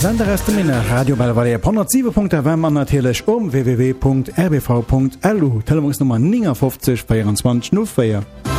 Sender aus dem Minne Radio Bellevalia 107.fm an natürlich www.rbv.lu Telefonsnummer 59 24 04.